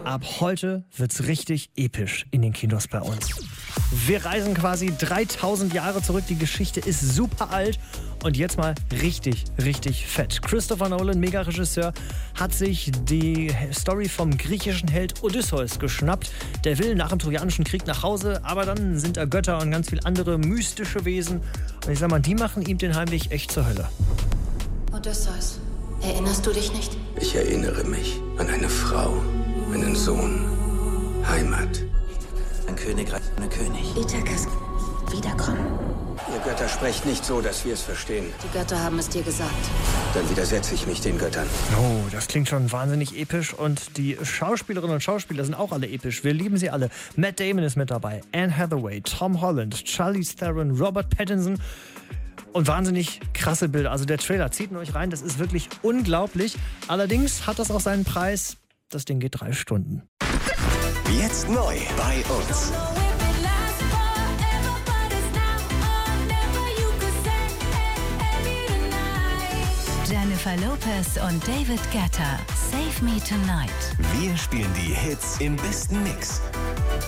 Ab heute wird's richtig episch in den Kinos bei uns. Wir reisen quasi 3000 Jahre zurück. Die Geschichte ist super alt und jetzt mal richtig, richtig fett. Christopher Nolan, Mega-Regisseur, hat sich die Story vom griechischen Held Odysseus geschnappt. Der will nach dem Trojanischen Krieg nach Hause, aber dann sind da Götter und ganz viele andere mystische Wesen. Und ich sag mal, die machen ihm den Heimweg echt zur Hölle. Odysseus, erinnerst du dich nicht? Ich erinnere mich an eine Frau, einen Sohn, Heimat. Ein Königreich ohne König. Ithakas, wiederkommen. Ihr Götter sprecht nicht so, dass wir es verstehen. Die Götter haben es dir gesagt. Dann widersetze ich mich den Göttern. Oh, das klingt schon wahnsinnig episch und die Schauspielerinnen und Schauspieler sind auch alle episch. Wir lieben sie alle. Matt Damon ist mit dabei, Anne Hathaway, Tom Holland, Charlize Theron, Robert Pattinson und wahnsinnig krasse Bilder. Also der Trailer, zieht ihn euch rein, das ist wirklich unglaublich. Allerdings hat das auch seinen Preis. Das Ding geht 3 Stunden. Jetzt neu bei uns. Jennifer Lopez und David Guetta. Save Me Tonight. Wir spielen die Hits im besten Mix.